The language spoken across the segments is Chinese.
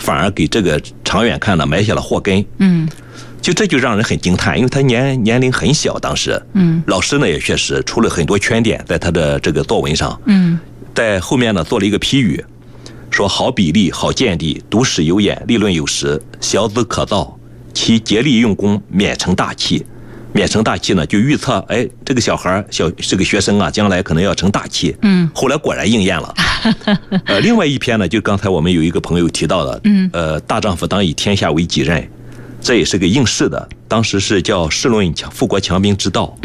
反而给这个长远看呢埋下了祸根。就这就让人很惊叹，因为他年龄很小，当时，老师呢也确实出了很多缺点在他的这个作文上，在后面呢做了一个批语，说好比例，好见地，读史有眼，立论有实，小子可造，其竭力用功，免成大器。免成大器呢，就预测，哎，这个小孩这个学生啊，将来可能要成大器。后来果然应验了。另外一篇呢，就刚才我们有一个朋友提到的，大丈夫当以天下为己任。这也是个应试的，当时是叫《试论富国强兵之道》。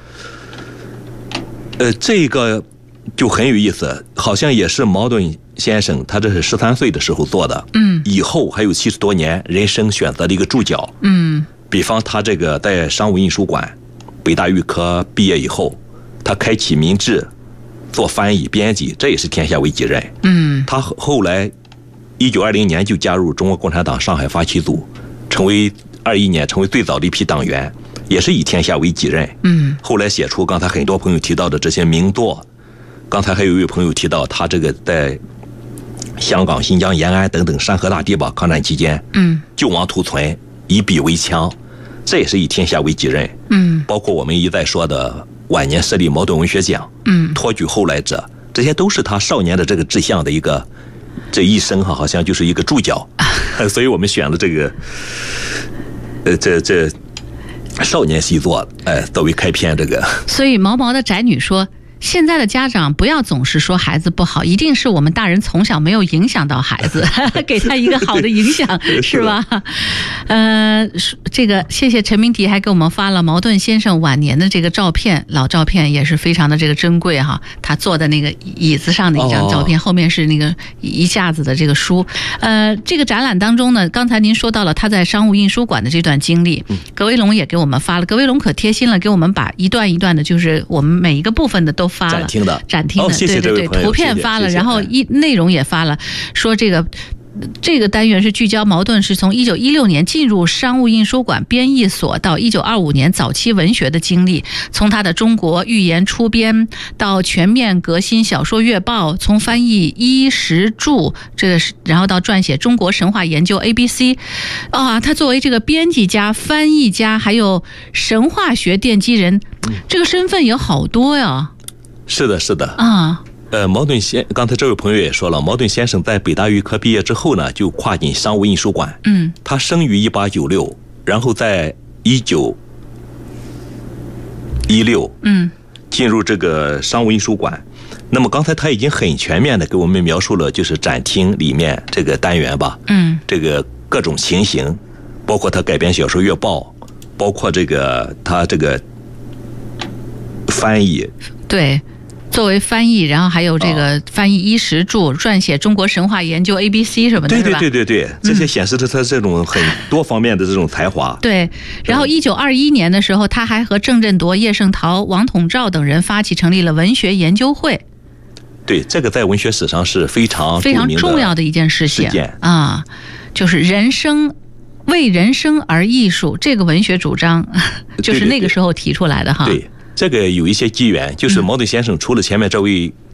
这个就很有意思，好像也是茅盾先生，他这是13岁的时候做的。以后还有70多年人生选择的一个注脚。比方他这个在商务印书馆、北大预科毕业以后，他开启民志，做翻译、编辑，这也是天下为己任。他后来1920年就加入中国共产党上海发起组。21年成为最早的一批党员，也是以天下为己任。后来写出刚才很多朋友提到的这些名作。刚才还有一位朋友提到他这个在香港、新疆、延安等等山河大地吧，抗战期间，救亡图存，以笔为枪，这也是以天下为己任。包括我们一再说的晚年设立茅盾文学奖，托举后来者，这些都是他少年的这个志向的一个。这一生好像就是一个注脚，所以我们选了这个，这少年习作，作为开篇这个。 所以毛毛的宅女说，现在的家长不要总是说孩子不好，一定是我们大人从小没有影响到孩子，给他一个好的影响，是吧？这个谢谢陈明迪还给我们发了茅盾先生晚年的这个照片，老照片也是非常的这个珍贵哈。他坐在那个椅子上的一张照片，后面是那个一架子的这个书。这个展览当中呢，刚才您说到了他在商务印书馆的这段经历，葛维龙也给我们发了，葛维龙可贴心了，给我们把一段一段的，就是我们每一个部分的都发了，展厅的， 谢谢这位朋友， 图片发了，然后内容也发了，说这个单元是聚焦茅盾是从1916年进入商务印书馆编译所到1925年早期文学的经历，从他的中国寓言出编到全面革新小说月报，从翻译衣食住然后到撰写中国神话研究 ABC。他作为这个编辑家、翻译家还有神话学奠基人，这个身份有好多呀。 是的啊。茅盾刚才这位朋友也说了，茅盾先生在北大预科毕业之后呢，就跨进商务印书馆。他生于1896，然后在1916，进入这个商务印书馆。那么刚才他已经很全面的给我们描述了，就是展厅里面这个单元吧。这个各种情形，包括他改编小说月报，包括他这个翻译。对。作为翻译，然后还有这个翻译衣食住，撰写中国神话研究 ABC 什么的，对，这些显示着他这种很多方面的这种才华。对，然后1921年的时候，他还和郑振铎、叶圣陶、王统照等人发起成立了文学研究会。对，这个在文学史上是非常重要的一件事情啊，就是为人生而艺术这个文学主张，就是那个时候提出来的哈。对。这个有一些机缘，就是茅盾先生除了前面这位